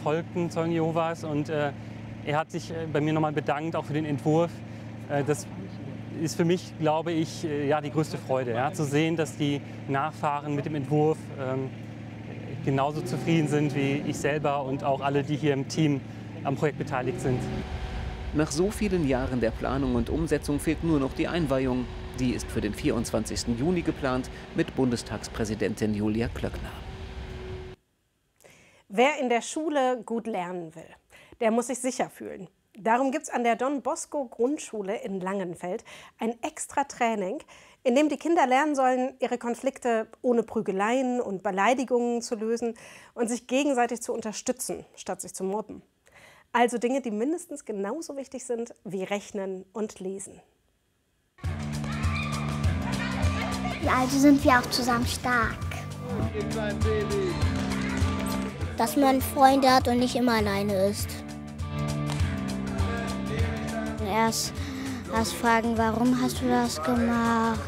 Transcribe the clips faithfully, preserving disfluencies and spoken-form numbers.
verfolgten Zeugen Jehovas. Und äh, er hat sich bei mir nochmal bedankt, auch für den Entwurf. Äh, das ist für mich, glaube ich, äh, ja, die größte Freude, ja, zu sehen, dass die Nachfahren mit dem Entwurf ähm, genauso zufrieden sind wie ich selber und auch alle, die hier im Team am Projekt beteiligt sind. Nach so vielen Jahren der Planung und Umsetzung fehlt nur noch die Einweihung. Die ist für den vierundzwanzigsten Juni geplant mit Bundestagspräsidentin Julia Klöckner. Wer in der Schule gut lernen will, der muss sich sicher fühlen. Darum gibt es an der Don Bosco Grundschule in Langenfeld ein extra Training, in dem die Kinder lernen sollen, ihre Konflikte ohne Prügeleien und Beleidigungen zu lösen und sich gegenseitig zu unterstützen, statt sich zu mobben. Also Dinge, die mindestens genauso wichtig sind wie Rechnen und Lesen. Also sind wir auch zusammen stark. Dass man Freunde hat und nicht immer alleine ist. Erst, erst fragen, warum hast du das gemacht?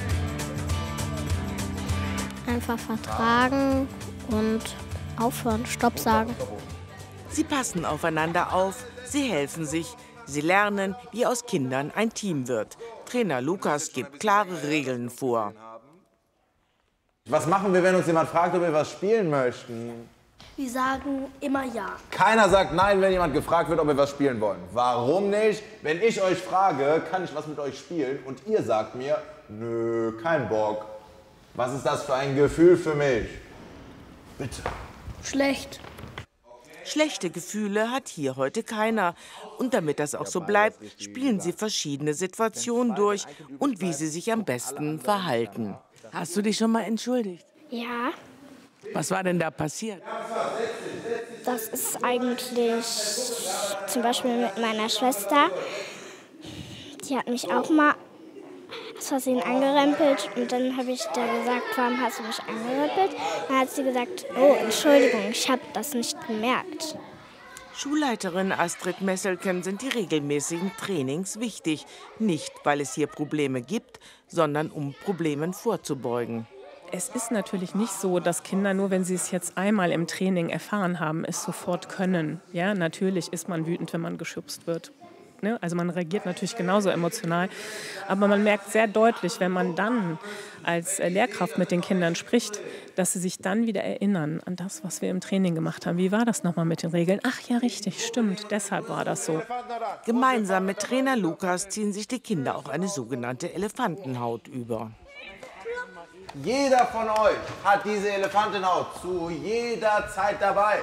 Einfach vertragen und aufhören, Stopp sagen. Sie passen aufeinander auf, sie helfen sich, sie lernen, wie aus Kindern ein Team wird. Trainer Lukas gibt klare Regeln vor. Was machen wir, wenn uns jemand fragt, ob wir was spielen möchten? Wir sagen immer ja. Keiner sagt nein, wenn jemand gefragt wird, ob wir was spielen wollen. Warum nicht? Wenn ich euch frage, kann ich was mit euch spielen und ihr sagt mir, nö, kein Bock. Was ist das für ein Gefühl für mich? Bitte. Schlecht. Schlechte Gefühle hat hier heute keiner. Und damit das auch so bleibt, spielen sie verschiedene Situationen durch und wie sie sich am besten verhalten. Hast du dich schon mal entschuldigt? Ja. Was war denn da passiert? Das ist eigentlich zum Beispiel mit meiner Schwester. Die hat mich auch mal aus Versehen angerempelt. Und dann habe ich da gesagt, warum hast du mich angerempelt? Dann hat sie gesagt, oh, Entschuldigung, ich habe das nicht gemerkt. Schulleiterin Astrid Messelken sind die regelmäßigen Trainings wichtig. Nicht, weil es hier Probleme gibt, sondern um Problemen vorzubeugen. Es ist natürlich nicht so, dass Kinder nur, wenn sie es jetzt einmal im Training erfahren haben, es sofort können. Ja, natürlich ist man wütend, wenn man geschubst wird. Ne? Also man reagiert natürlich genauso emotional. Aber man merkt sehr deutlich, wenn man dann als Lehrkraft mit den Kindern spricht, dass sie sich dann wieder erinnern an das, was wir im Training gemacht haben. Wie war das nochmal mit den Regeln? Ach ja, richtig, stimmt, deshalb war das so. Gemeinsam mit Trainer Lukas ziehen sich die Kinder auch eine sogenannte Elefantenhaut über. Jeder von euch hat diese Elefantenhaut zu jeder Zeit dabei.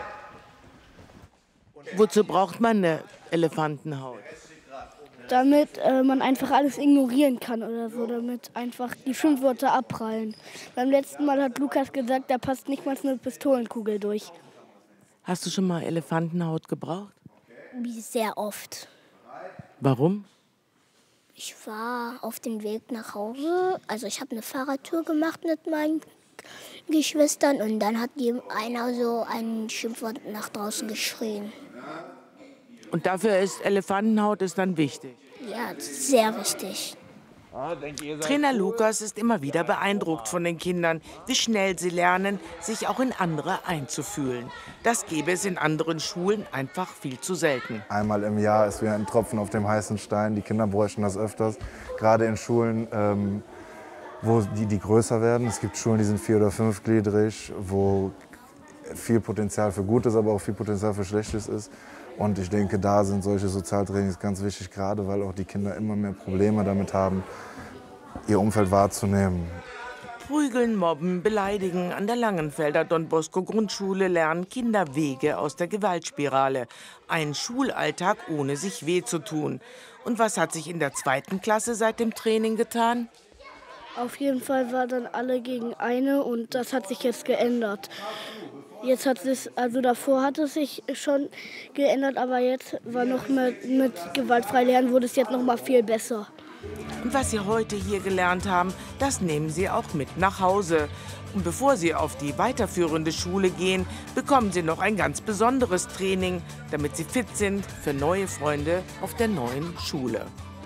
Wozu braucht man eine Elefantenhaut? Damit äh, man einfach alles ignorieren kann oder so, damit einfach die Schimpfwörter abprallen. Beim letzten Mal hat Lukas gesagt, da passt nicht mal eine Pistolenkugel durch. Hast du schon mal Elefantenhaut gebraucht? Sehr oft. Warum? Ich war auf dem Weg nach Hause, also ich habe eine Fahrradtour gemacht mit meinen Geschwistern und dann hat einer so ein Schimpfwort nach draußen geschrien. Und dafür ist Elefantenhaut ist dann wichtig? Ja, sehr wichtig. Trainer Lukas ist immer wieder beeindruckt von den Kindern, wie schnell sie lernen, sich auch in andere einzufühlen. Das gäbe es in anderen Schulen einfach viel zu selten. Einmal im Jahr ist wie ein Tropfen auf dem heißen Stein. Die Kinder bräuchten das öfters, gerade in Schulen, ähm, wo die, die größer werden. Es gibt Schulen, die sind vier- oder fünfgliedrig, wo viel Potenzial für Gutes, aber auch viel Potenzial für Schlechtes ist. Und ich denke, da sind solche Sozialtrainings ganz wichtig, gerade weil auch die Kinder immer mehr Probleme damit haben, ihr Umfeld wahrzunehmen. Prügeln, mobben, beleidigen. An der Langenfelder Don Bosco Grundschule lernen Kinder Wege aus der Gewaltspirale. Ein Schulalltag ohne sich weh zu tun. Und was hat sich in der zweiten Klasse seit dem Training getan? Auf jeden Fall waren dann alle gegen eine und das hat sich jetzt geändert. Jetzt hat es, also davor hat es sich schon geändert, aber jetzt war noch mit, mit gewaltfrei lernen wurde es jetzt noch mal viel besser. Und was Sie heute hier gelernt haben, das nehmen Sie auch mit nach Hause. Und bevor Sie auf die weiterführende Schule gehen, bekommen Sie noch ein ganz besonderes Training, damit Sie fit sind für neue Freunde auf der neuen Schule.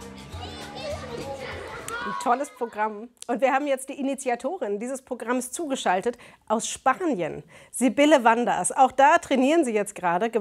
Ein tolles Programm. Und wir haben jetzt die Initiatorin dieses Programms zugeschaltet aus Spanien, Sibylle Wanders. Auch da trainieren sie jetzt gerade